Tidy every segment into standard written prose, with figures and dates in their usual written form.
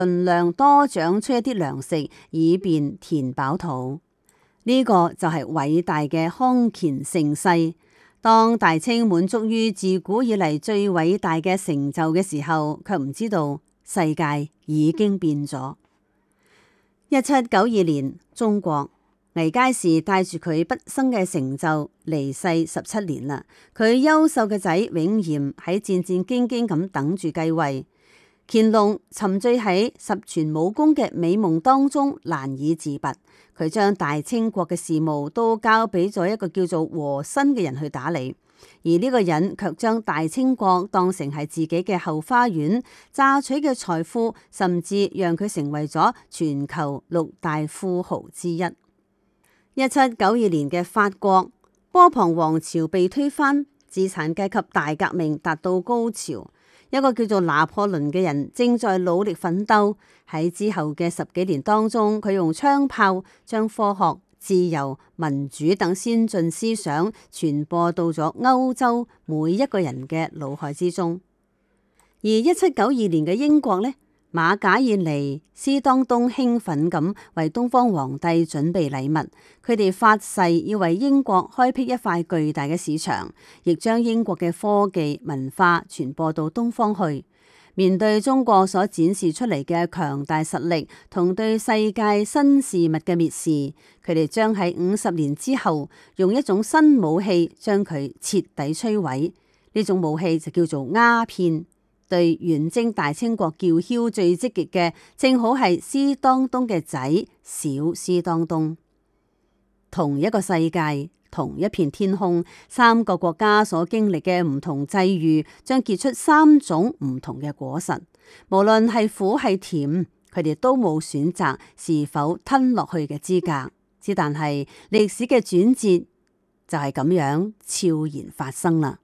盡量多長出一啲糧食，以便填飽肚。呢個就係偉大嘅康乾盛世。當大清滿足於自古以嚟最偉大嘅成就嘅時候，卻唔知道世界已經變咗。1792年，中國倪佳士帶住佢畢生嘅成就離世17年啦。佢優秀嘅仔永琰喺戰戰兢兢咁等住繼位。乾隆沉醉喺十全武功嘅美夢當中難以自拔，佢將大清國嘅事務都交俾咗一個叫做和珅嘅人去打理，而呢個人卻將大清國當成係自己嘅後花園，榨取嘅財富甚至讓佢成為咗全球6大富豪之一。1792年嘅法國，波旁王朝被推翻，資產階級大革命達到高潮。一個叫做拿破崙嘅人正在努力奮鬥。喺之後嘅10幾年當中，佢用槍炮將科學、自由、民主等先進思想傳播到咗歐洲每一個人嘅腦海之中。而1792年嘅英國呢，馬賈燕妮、斯當東興奮咁為東方皇帝準備禮物，佢哋發誓要為英國開闢一塊巨大嘅市場，亦將英國嘅科技文化傳播到東方去。面對中國所展示出嚟嘅強大實力同對世界新事物嘅蔑視，佢哋將喺50年之後用一種新武器將佢徹底摧毀。呢種武器就叫做鴉片。對遠征大清國叫囂最積極嘅，正好係斯當東嘅仔小斯當東。同一個世界，同一片天空，3個國家所經歷嘅唔同際遇，將結出3種唔同嘅果實。無論係苦係甜，佢哋都冇選擇是否吞落去嘅資格。之但係歷史嘅轉折就係咁樣悄然發生啦。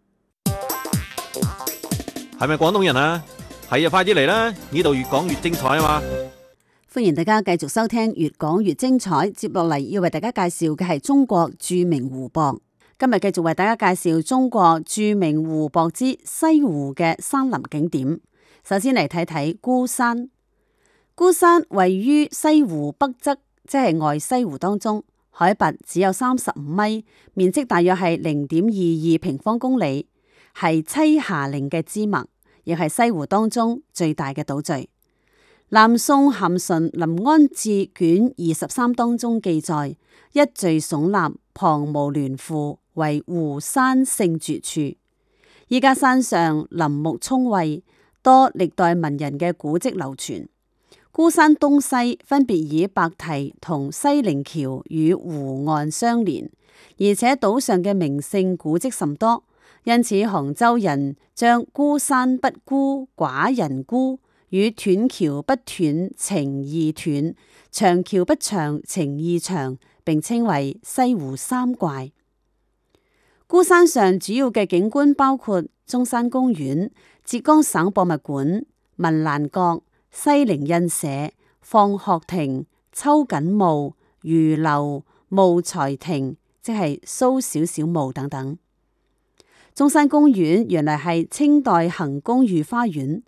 係咪廣東人啊？係啊，快啲嚟啦！呢度越講越精彩啊嘛！ 歡迎大家繼續收聽越講越精彩。接落嚟要為大家介紹嘅係中國著名湖泊。今日繼續為大家介紹中國著名湖泊之西湖嘅山林景點。首先嚟睇睇孤山。孤山位於西湖北側，即係外西湖當中，海拔只有35米，面積大約係0.22平方公里。係棲霞嶺嘅支脈，亦係西湖當中最大嘅島嶼。南宋咸淳臨安志卷23當中記載：一敍聳立，旁無聯附，為湖山勝絕處。依家山上林木蔥鬱，多歷代文人嘅古蹟流傳。孤山東西分別以白堤同西泠橋與湖岸相連，而且島上嘅名勝古蹟甚多。因此，杭州人將孤山不孤，寡人孤，與斷橋不斷，情義斷，長橋不長，情義長，並稱為西湖三怪。孤山上主要嘅景觀包括中山公園、浙江省博物館、文瀾閣、西泠印社、放學亭、秋瑾墓、魚樓、慕才亭，即係蘇小小墓等等。中山公園原來係清代行宮御花園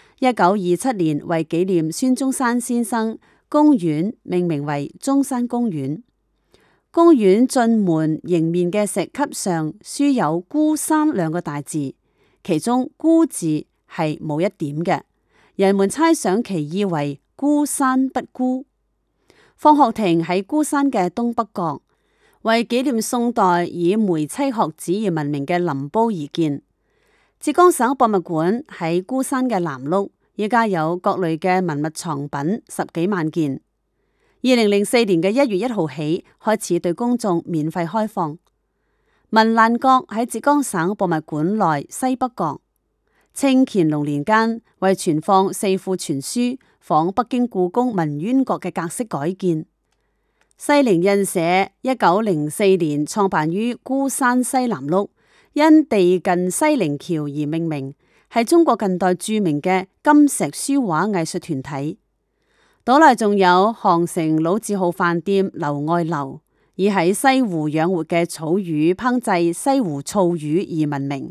，1927年為紀念孫中山先生，公園命名為中山公園。公園進門迎面嘅石級上書有孤山2個大字，其中孤字係冇一點嘅，人們猜想其意為孤山不孤。放學亭喺孤山嘅東北角，為紀念宋代以梅妻學子而聞名嘅林褒而建。浙江省博物館喺孤山嘅南麓，依家有各類嘅文物藏品10幾萬件。2004年嘅1月1號起開始對公眾免費開放。文瀾閣喺浙江省博物館內西北角。清乾隆年間為存放4庫全書，仿北京故宮文淵閣嘅格式改建。西泠印社1904年創辦於孤山西南麓，因地近西泠橋而命名，係中國近代著名嘅金石書畫藝術團體。島內仲有航城老字號飯店樓外樓，以喺西湖養活嘅草魚烹製西湖醋魚而聞名。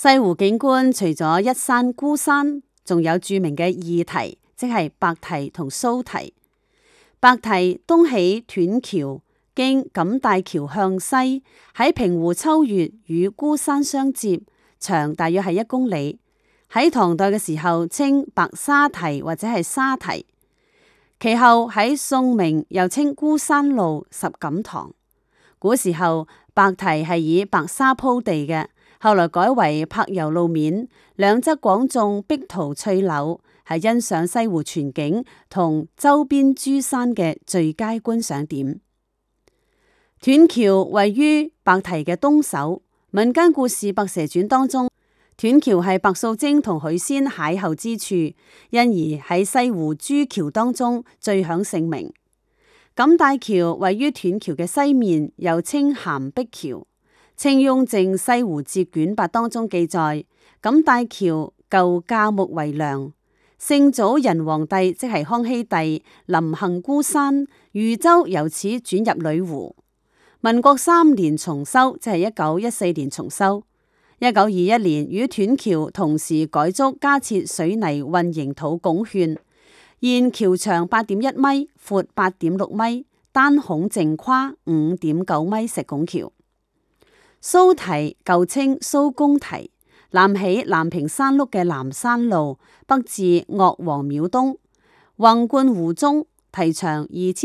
西湖景觀除咗一山孤山，仲有著名嘅二堤，即係白堤同蘇堤。白堤東起斷橋，經錦帶橋向西，喺平湖秋月與孤山相接，長大約係1公里。喺唐代嘅時候稱白沙堤或者係沙堤，其後喺宋明又稱孤山路、十錦塘。古時候白堤係以白沙鋪地嘅，後來改為柏油路面，兩側廣種碧桃翠柳，係欣賞西湖全景同周邊諸山嘅最佳觀賞點。斷橋位於白堤嘅東首，民間故事《白蛇傳》當中，斷橋係白素貞同許仙邂逅之處，因而喺西湖諸橋當中最享盛名。錦帶橋位於斷橋嘅西面，又稱咸碧橋。清雍正西湖志卷8當中記載，錦帶橋舊架木為梁，聖祖仁皇帝即係康熙帝臨幸孤山，漁舟由此轉入女湖。民國3年重修，即係1914年重修。1921年與斷橋同時改築加設水泥混凝土拱券，現橋長8.1米，闊8.6米，單孔淨跨5.9米石拱橋。蘇堤舊稱蘇公堤，南起南屏山麓嘅南山路，北至岳王廟東，橫貫湖中，堤長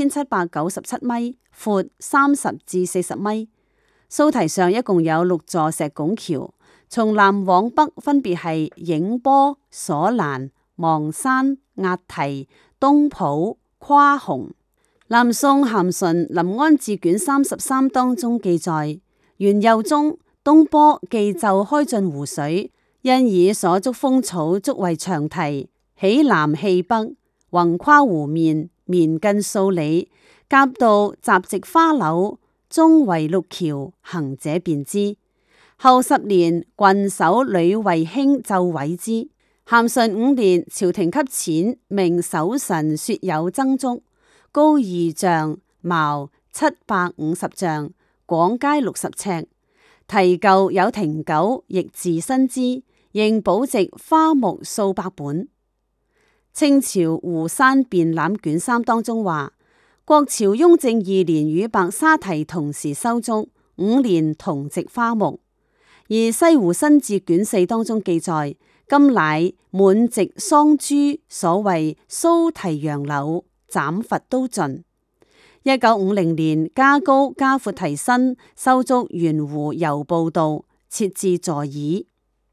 2797米，闊30至40米。蘇堤上一共有6座石拱橋，從南往北分別係影波、鎖蘭、望山、押堤、東浦、跨洪。南宋咸淳臨安志卷33當中記載，元佑中東坡寄奏開進湖水，因以所築風草築為長堤，起南氣北，橫跨湖面，綿近數里，夾道雜植花柳，中圍6橋，行者便知。後10年，郡守呂惠卿奏毀之。咸淳5年，朝廷給錢，命守臣說有增築，高2丈，茅750丈，廣皆60尺。堤舊有亭九，亦自新之，仍保值花木數百本。清朝湖山便覽卷3當中話，國朝雍正2年與白沙堤同時修築，5年同植花木。而西湖新志卷4當中記載，今乃滿植桑株，所謂蘇堤楊柳，斬伐都盡。1950年加高加闊堤身，修築圓湖遊步道，設置座椅。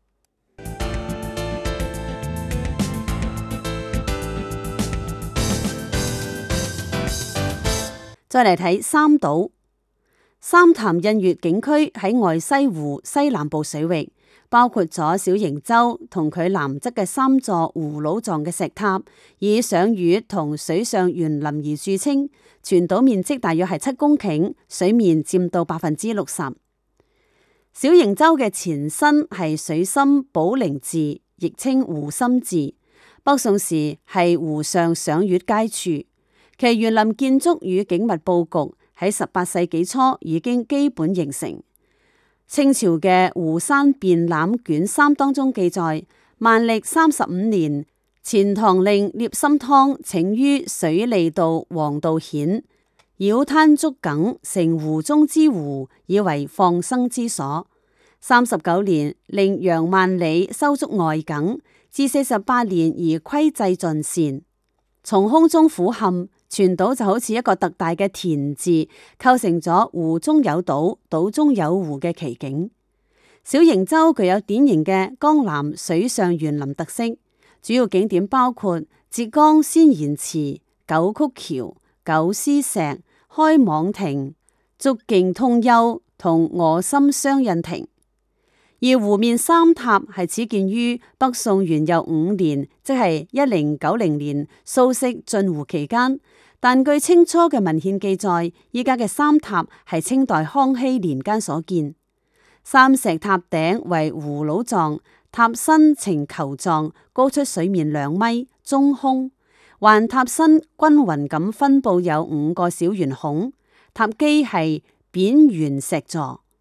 再嚟睇三島。三潭印月景區喺外西湖西南部水域，包括咗小型洲同佢南側嘅3座葫蘆狀嘅石塔，以賞月同水上園林而著稱。全島面積大約係7公頃，水面佔到60%。小型洲嘅前身係水心寶靈寺，亦稱湖心寺。北宋時係湖上賞月佳處，其園林建築與景物佈局喺18世紀初已經基本形成。清朝嘅湖山便覽卷3當中記載，萬曆35年，錢塘令聶心湯請於水利道黃道險，繞灘築埂，成湖中之湖，以為放生之所。39年，令楊萬里修築外埂，至48年而規制盡善。從空中俯瞰，全島就好似一個特大嘅田字，構成咗湖中有島，島中有湖嘅奇景。小型洲具有典型嘅江南水上園林特色，主要景點包括浙江仙言池、九曲橋、九絲石、開網亭、竹徑通幽同鵝心雙印亭。而湖面三塔係始建於北宋元佑5年，即係1090年蘇軾進湖期間。但據清初嘅文獻記載，依家嘅三塔係清代康熙年間所建。三石塔頂為葫蘆狀，塔身呈球狀，高出水面2米，中空。環塔身均勻咁分佈有5個小圓孔，塔基係扁圓石座。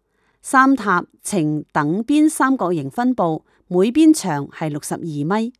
三塔呈等邊三角形分布，每邊長係62米。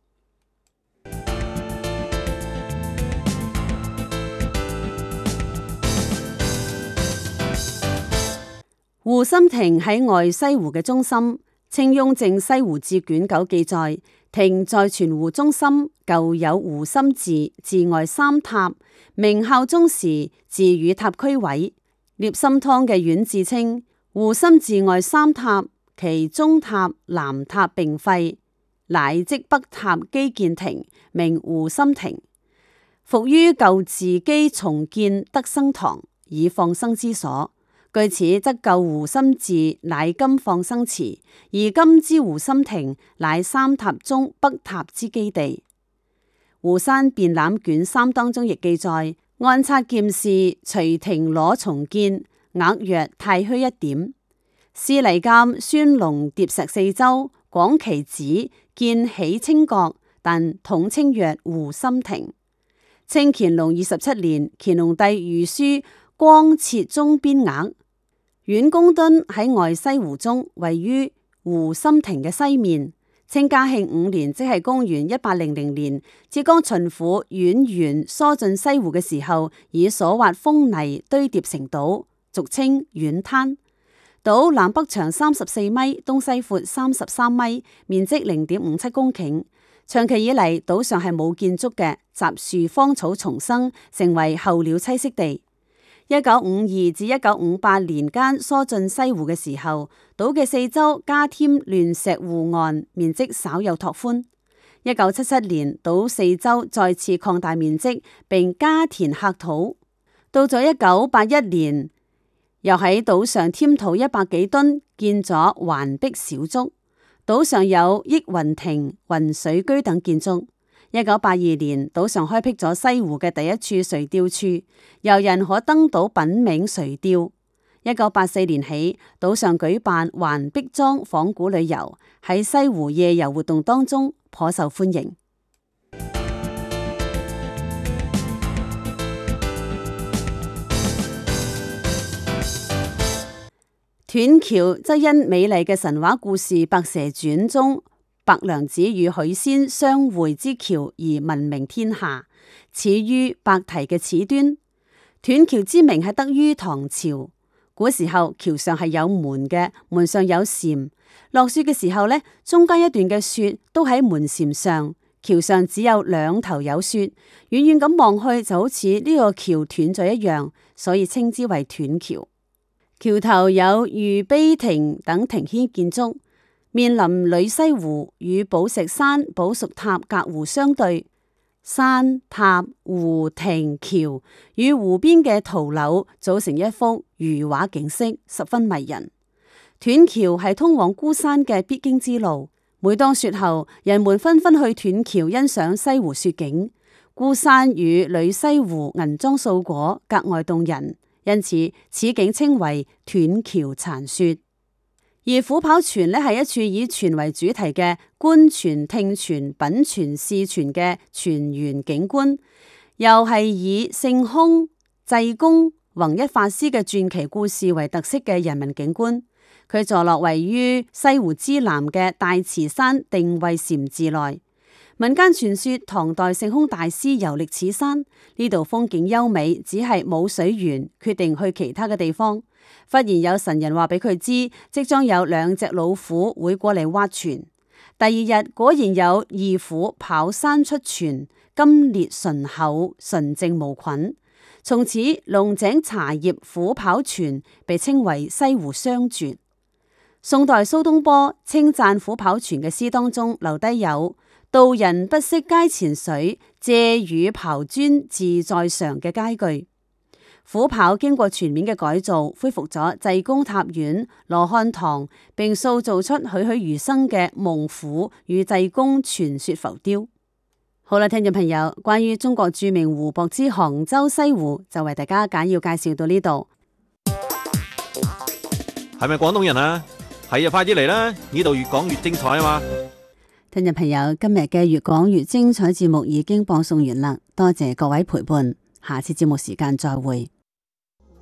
湖心亭喺外西湖嘅中心，清雍正西湖志卷9記載，亭在全湖中心，舊有湖心寺，寺外三塔。明孝宗時寺與塔區位。聶心湯嘅苑志稱，湖心寺外三塔，其中塔、南塔並廢，乃即北塔基建亭，名湖心亭。復於舊寺基重建德生堂，以放生之所。據此，則舊湖心寺乃今放生池，而今之湖心亭乃三塔中北塔之基地。湖山辨覽卷3當中亦記載，按察劍事隨亭裸重建，額約太虛1點。司禮監孫龍疊石4州，廣其址，建起清閣，但統稱曰湖心亭。清乾隆27年，乾隆帝御書光設中邊額。阮公墩喺外西湖中，位於湖心亭嘅西面。清嘉慶5年，即係公元1800年，浙江巡撫阮元疏浚西湖嘅時候，以所挖風泥堆疊成島，俗稱阮灘。島南北長34米，東西闊33米，面積0.57公頃。長期以嚟，島上係冇建築嘅，雜樹荒草叢生，成為候鳥棲息地。1952至1958年間疏浚西湖嘅時候，島嘅四周加添亂石護岸，面積稍有拓寬。1977年，島四周再次擴大面積，並加填喀土。到咗1981年，又喺島上添土100幾噸，建咗環壁小築。島上有益雲亭、雲水居等建築。1982年，島上開闢咗西湖嘅第一處垂釣處，遊人可登島品茗垂釣。1984年起，島上舉辦環壁莊訪古旅遊，喺西湖夜遊活動當中頗受歡迎。斷橋則因美麗嘅神話故事《白蛇傳》中白娘子與許仙相會之橋而聞名天下，始於白堤嘅始端。斷橋之名係得於唐朝，古時候橋上係有門嘅，門上有檐。落雪嘅時候呢，中間一段嘅雪都喺門檐上，橋上只有兩頭有雪，遠遠咁望去就好似呢個橋斷咗一樣，所以稱之為斷橋。橋頭有御碑亭等亭軒建築。面臨裏西湖，與寶石山、寶蜀塔隔湖相對，山、塔、湖、亭、橋與湖邊嘅桃柳組成一幅如畫景色，十分迷人。斷橋係通往孤山嘅必經之路，每當雪後，人們紛紛去斷橋欣賞西湖雪景。孤山與裏西湖銀裝素裹，格外動人，因此此景稱為斷橋殘雪。而虎跑泉呢，係一處以泉為主題嘅觀泉、聽泉、品泉、試泉嘅泉源景觀，又係以聖空、濟公、弘一法師嘅傳奇故事為特色嘅人民景觀。佢坐落位於西湖之南嘅大慈山定慧禪寺內。民間傳說唐代聖空大師遊歷此山，呢度風景優美，只係冇水源，決定去其他嘅地方。忽然有神人話俾佢知，即將有2隻老虎會過嚟挖泉。第2日果然有2虎跑山出泉，金烈醇厚，純淨無菌。從此龍井茶葉虎跑泉被稱為西湖雙絕。宋代蘇東坡稱讚虎跑泉嘅詩當中留低有道人不識階前水，借雨刨磚自在常嘅佳句。虎跑經過全面嘅改造，恢復咗濟公塔院、羅漢堂，並塑造出栩栩如生嘅猛虎與濟公傳說浮雕。好啦，聽眾朋友，關於中國著名湖泊之杭州西湖，就為大家簡要介紹到呢度。 係咪廣東人啊？係啊，快啲嚟啦！呢度越講越精彩啊嘛！ 聽眾朋友，今日嘅越講越精彩節目已經播送完啦，多謝各位陪伴，下次節目時間再會。